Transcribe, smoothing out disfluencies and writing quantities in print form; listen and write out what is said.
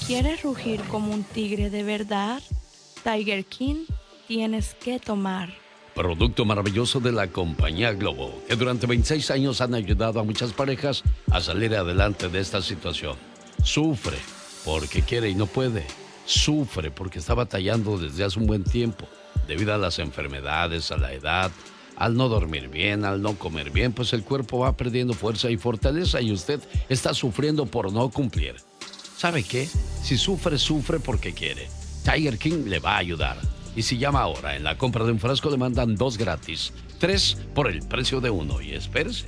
¿Quieres rugir como un tigre de verdad? Tiger King tienes que tomar. Producto maravilloso de la compañía Globo, que durante 26 años han ayudado a muchas parejas a salir adelante de esta situación. Sufre porque quiere y no puede. Sufre porque está batallando desde hace un buen tiempo, debido a las enfermedades, a la edad, al no dormir bien, al no comer bien, pues el cuerpo va perdiendo fuerza y fortaleza y usted está sufriendo por no cumplir. ¿Sabe qué? Si sufre, sufre porque quiere. Tiger King le va a ayudar. Y si llama ahora, en la compra de un frasco le mandan 2 gratis. 3 por el precio de 1. Y espérese.